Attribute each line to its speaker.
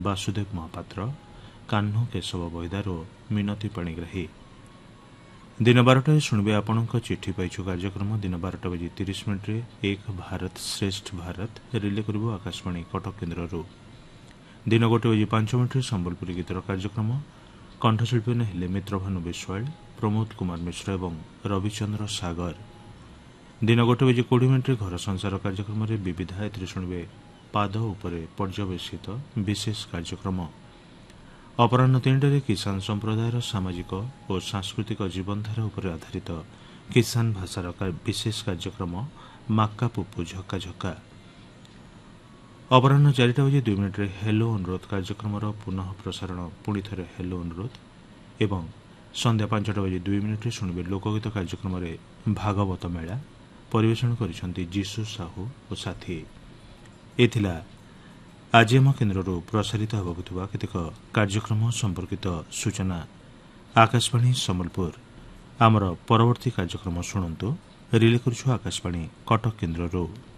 Speaker 1: वासुदेव महापात्र, कान्हू केशव बैदार और मिनती पाणिग्राही। दिन 12 शुणवे आपणक चिठी पाइछु कार्यक्रम दिन 12:30 एक भारत श्रेष्ठ भारत रिले करिबो आकाशवाणी कटक केन्द्र। दिन 1:05 संबलपुरी गीतर कार्यक्रम कंठशिल्पी हेले मित्रभानु विश्वाल, प्रमोद कुमार मिश्र और रविचंद्र सागर। दिन 1:20 घर संसार कार्यक्रम विविधा ए शुणवे पाद उपरे पर्यवेसित विशेष कार्यक्रम। अपराह 3 किसान संप्रदायर सामाजिक और सांस्कृतिक जीवनधारा उपर आधारित किसान भाषार विशेष कार्यक्रम माक्का पुप्पू झक्का झक्का। अपराह 4:02 हेलो अनुरोध कार्यक्रम पुनः प्रसारण पुणी थे हेलो अनुरोध एवं संध्या 5:02 शुणवे लोकगीत कार्यक्रम भागवत मेला परिवेषण करिसेंती जीशु साहू और साथी। एथिला आज आम केन्द्र प्रसारित होगा केतेक कार्यक्रम संपर्कित सूचना। आकाशवाणी संबलपुर आमर परवर्ती कार्यक्रम शुणु रिले करुछु आकाशवाणी कटक केन्द्र।